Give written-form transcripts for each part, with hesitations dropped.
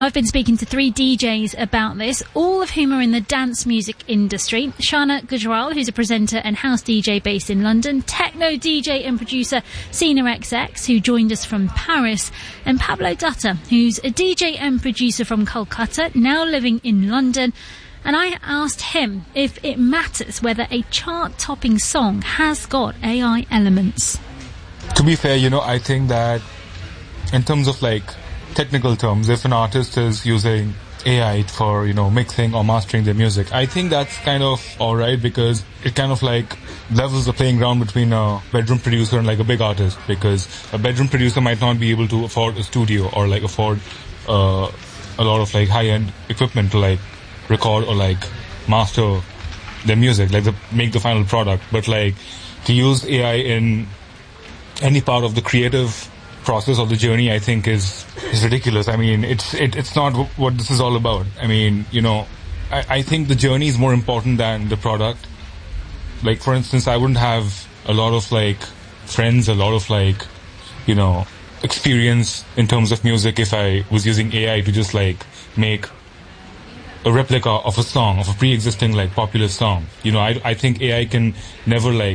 I've been speaking to 3 DJs about this, all of whom are in the dance music industry. Shana Gujral, who's a presenter and house DJ based in London, techno DJ and producer Sina XX, who joined us from Paris, and Pablo Dutta, who's a DJ and producer from Kolkata, now living in London. And I asked him if it matters whether a chart-topping song has got AI elements. To be fair, I think that in terms of technical terms, if an artist is using AI for, mixing or mastering their music, I think that's kind of alright, because it kind of levels the playing ground between a bedroom producer and a big artist, because a bedroom producer might not be able to afford a studio or afford a lot of high-end equipment to record or master their music, make the final product. But to use AI in any part of the creative process of the journey, I think is ridiculous. I mean, it's not what this is all about. I mean, I think the journey is more important than the product. For instance, I wouldn't have a lot of friends, a lot of experience in terms of music if I was using AI to just make a replica of a song, of a pre-existing popular song. I think AI can never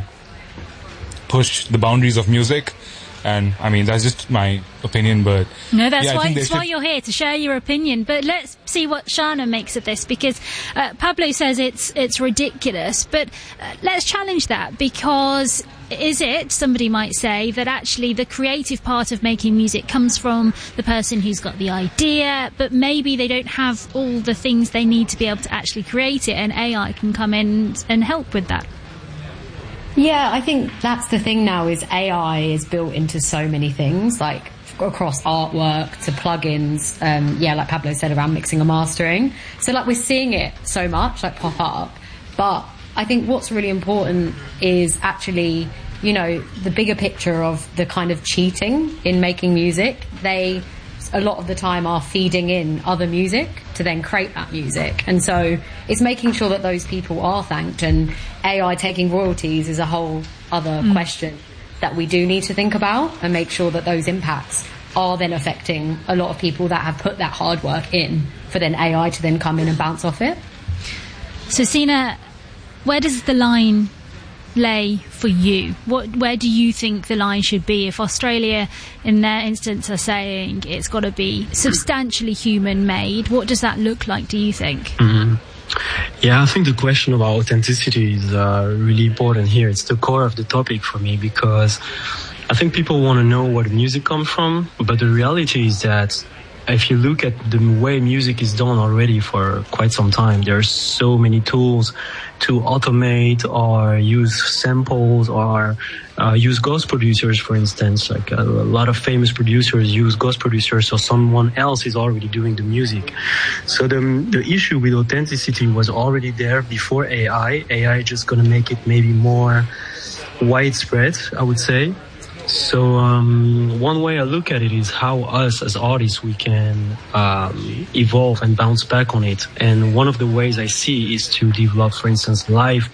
push the boundaries of music. And, I mean, that's just my opinion, but... No, that's why you're here, to share your opinion. But let's see what Shana makes of this, because Pablo says it's ridiculous. But let's challenge that, because is it, somebody might say, that actually the creative part of making music comes from the person who's got the idea, but maybe they don't have all the things they need to be able to actually create it, and AI can come in and help with that? Yeah, I think that's the thing now, is AI is built into so many things, across artwork to plugins, like Pablo said, around mixing and mastering. So we're seeing it so much pop up. But I think what's really important is actually, the bigger picture of the kind of cheating in making music. They, a lot of the time, are feeding in other music to then create that music. And so it's making sure that those people are thanked, and AI taking royalties is a whole other question that we do need to think about, and make sure that those impacts are then affecting a lot of people that have put that hard work in for then AI to then come in and bounce off it. So Sina, where does the line lay for you? Where do you think the line should be? If Australia, in their instance, are saying it's got to be substantially human-made, what does that look like, do you think? Mm-hmm. Yeah, I think the question about authenticity is really important here. It's the core of the topic for me, because I think people want to know where the music comes from, but the reality is that if you look at the way music is done already for quite some time, there are so many tools to automate or use samples or use ghost producers, for instance. A lot of famous producers use ghost producers, so someone else is already doing the music. So the issue with authenticity was already there before AI. AI just going to make it maybe more widespread, I would say. So one way I look at it is how us as artists, we can evolve and bounce back on it. And one of the ways I see is to develop, for instance, live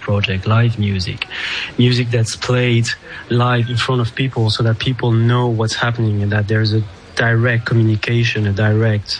music that's played live in front of people, so that people know what's happening and that there's a direct communication, a direct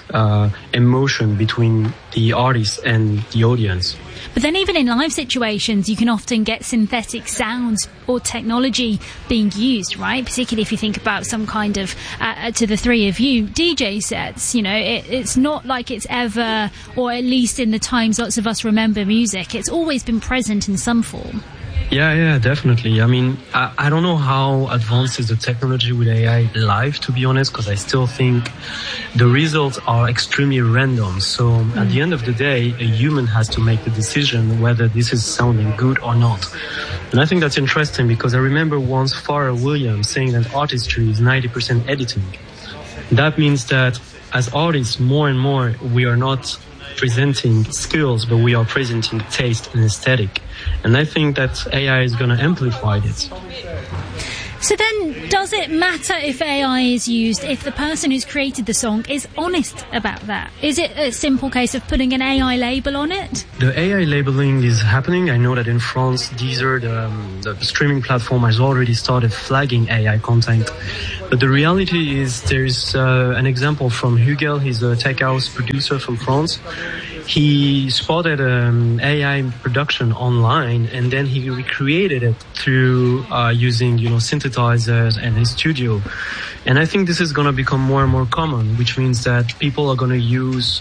emotion between the artist and the audience. But then even in live situations, you can often get synthetic sounds or technology being used, right? Particularly if you think about some kind of, to the three of you, DJ sets. It's not like it's ever, or at least in the times lots of us remember music, it's always been present in some form. Yeah, definitely. I mean, I don't know how advanced is the technology with AI live, to be honest, because I still think the results are extremely random. So at the end of the day, a human has to make the decision whether this is sounding good or not. And I think that's interesting, because I remember once Pharrell Williams saying that artistry is 90% editing. That means that as artists, more and more, we are not presenting skills, but we are presenting taste and aesthetic. And I think that AI is going to amplify this. So then, Does it matter if AI is used if the person who's created the song is honest about that? Is it a simple case of putting an AI label on it? The AI labeling is happening. I know that in France, Deezer, the streaming platform, has already started flagging AI content. But the reality is there's an example from Hugel. He's a tech house producer from France. He spotted AI production online, and then he recreated it through using, synthesizers and his studio. And I think this is going to become more and more common, which means that people are going to use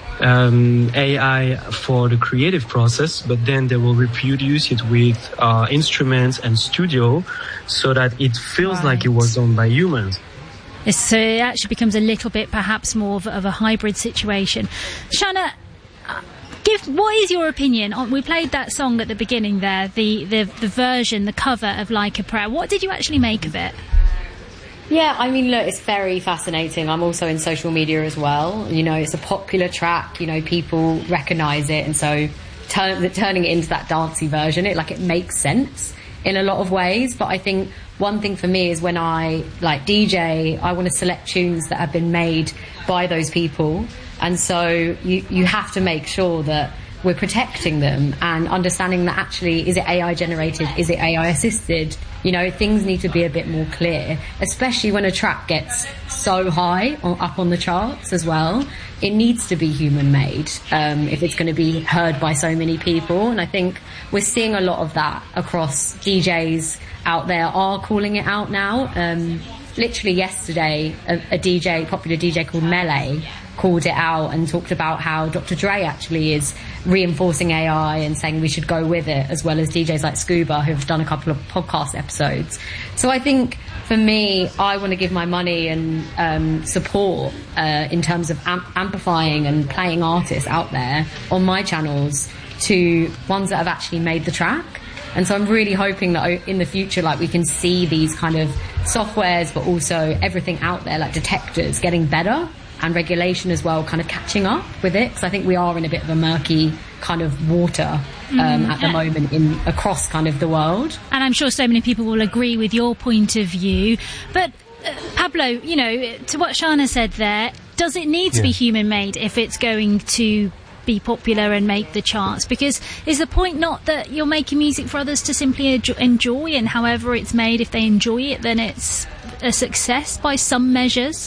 AI for the creative process, but then they will reproduce it with instruments and studio, so that it feels like it was done by humans. So it actually becomes a little bit perhaps more of a hybrid situation. Shana, what is your opinion on, we played that song at the beginning there, the version, the cover of Like a Prayer. What did you actually make of it? Yeah, I mean, look, it's very fascinating. I'm also in social media as well. It's a popular track, people recognise it, and so turning it into that dancey version, it makes sense in a lot of ways. But I think one thing for me is when I DJ, I want to select tunes that have been made by those people. And so you have to make sure that we're protecting them and understanding that actually, is it AI generated? Is it AI assisted? Things need to be a bit more clear, especially when a track gets so high up on the charts as well. It needs to be human made if it's going to be heard by so many people. And I think we're seeing a lot of that across DJs out there are calling it out now. Literally yesterday, a popular DJ called Melee called it out and talked about how Dr. Dre actually is reinforcing AI and saying we should go with it, as well as DJs like Scuba, who've done a couple of podcast episodes. So I think for me, I want to give my money and support in terms of amplifying and playing artists out there on my channels to ones that have actually made the track. And so I'm really hoping that in the future, we can see these kind of softwares, but also everything out there, like detectors, getting better, and regulation as well, kind of catching up with it. Because I think we are in a bit of a murky kind of water at the moment across kind of the world. And I'm sure so many people will agree with your point of view. But Pablo, to what Shana said there, does it need to be human made if it's going to be popular and make the charts? Because is the point not that you're making music for others to simply enjoy, and however it's made, if they enjoy it, then it's a success by some measures?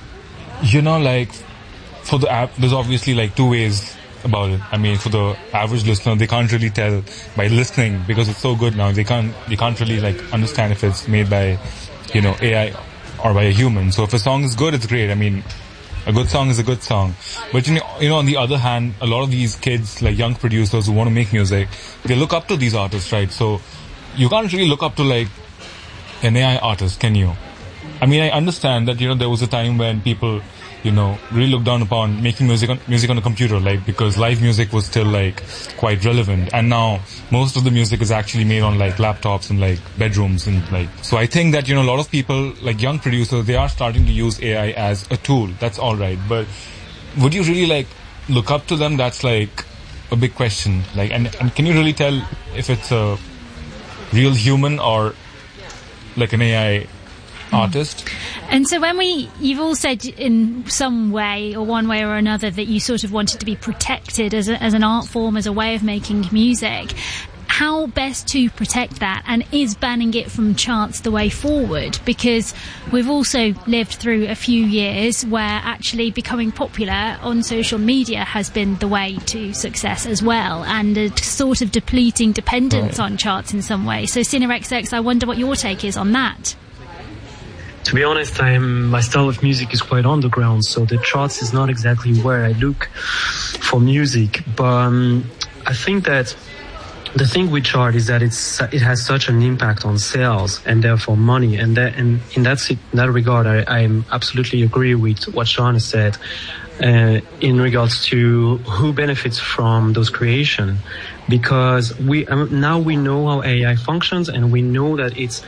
For the app, there's obviously two ways about it. I mean, for the average listener, they can't really tell by listening, because it's so good now. They can't really understand if it's made by, AI or by a human. So if a song is good, it's great. I mean, a good song is a good song. But on the other hand, a lot of these kids, young producers who want to make music, they look up to these artists, right? So you can't really look up to an AI artist, can you? I mean, I understand that, there was a time when people, really looked down upon making music on a computer, because live music was still, quite relevant. And now most of the music is actually made on, laptops and, bedrooms and, So I think that, a lot of people, young producers, they are starting to use AI as a tool. That's all right. But would you really, look up to them? That's, a big question. And can you really tell if it's a real human or, an AI artist? And so you've all said in some way or one way or another that you sort of wanted to be protected as an art form, as a way of making music. How best to protect that, and is banning it from charts the way forward? Because we've also lived through a few years where actually becoming popular on social media has been the way to success as well, and a sort of depleting dependence on charts in some way. So SinaXX, I wonder what your take is on that. To be honest, my style of music is quite underground, so the charts is not exactly where I look for music. But I think that the thing with chart is that it has such an impact on sales and therefore money. And in that regard, I absolutely agree with what Shana said in regards to who benefits from those creation, because now we know how AI functions, and we know that it's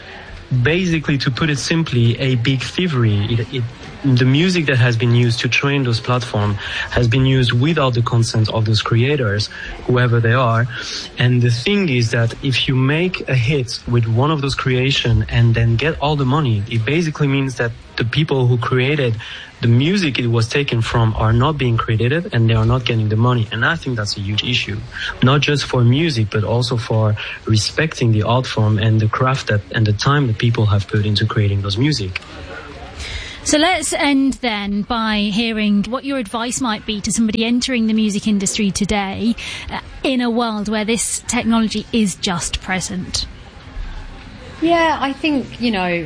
basically, to put it simply, a big thievery. The music that has been used to train those platforms has been used without the consent of those creators, whoever they are. And the thing is that if you make a hit with one of those creations and then get all the money, it basically means that the people who created the music it was taken from are not being credited and they are not getting the money. And I think that's a huge issue, not just for music, but also for respecting the art form and the craft and the time that people have put into creating those music. So let's end then by hearing what your advice might be to somebody entering the music industry today in a world where this technology is just present. Yeah, I think,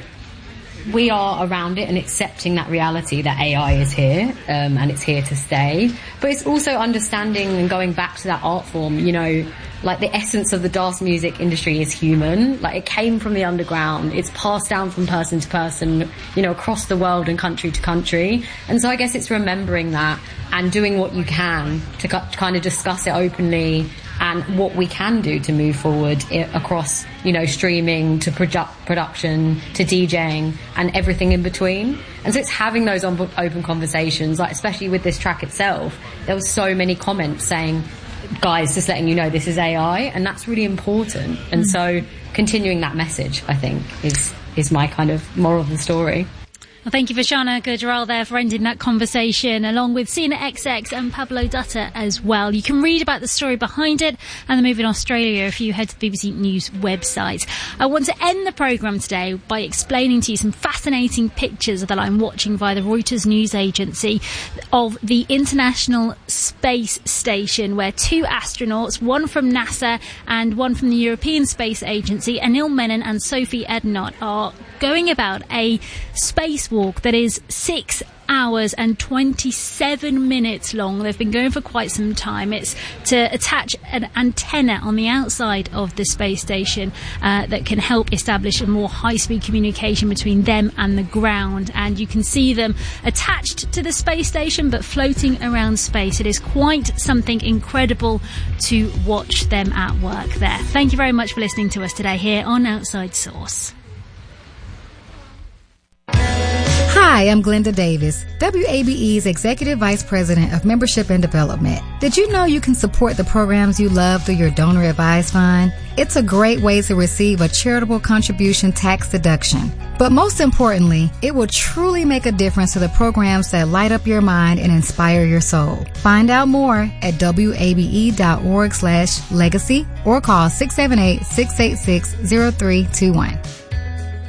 we are around it and accepting that reality that AI is here and it's here to stay. But it's also understanding and going back to that art form, like the essence of the dance music industry is human. Like it came from the underground. It's passed down from person to person, across the world and country to country. And so I guess it's remembering that and doing what you can to kind of discuss it openly and what we can do to move forward across, streaming to production to DJing and everything in between. And so it's having those open conversations, like especially with this track itself. There was so many comments saying, guys, just letting you know this is AI, and that's really important. And so continuing that message, I think, is my kind of moral of the story. Well, thank you for Shana Gujral there for ending that conversation, along with Sina XX and Pablo Dutta as well. You can read about the story behind it and the move in Australia if you head to the BBC News website. I want to end the programme today by explaining to you some fascinating pictures that I'm watching via the Reuters news agency of the International Space Station, where two astronauts, one from NASA and one from the European Space Agency, Anil Menon and Sophie Ednott, are going about a spacewalk that is 6 hours and 27 minutes long. They've been going for quite some time. It's to attach an antenna on the outside of the space station that can help establish a more high-speed communication between them and the ground. And you can see them attached to the space station but floating around space. It is quite something incredible to watch them at work there. Thank you very much for listening to us today here on Outside Source. Hi, I'm Glenda Davis, WABE's Executive Vice President of Membership and Development. Did you know you can support the programs you love through your donor advised fund? It's a great way to receive a charitable contribution tax deduction. But most importantly, it will truly make a difference to the programs that light up your mind and inspire your soul. Find out more at wabe.org/legacy or call 678-686-0321.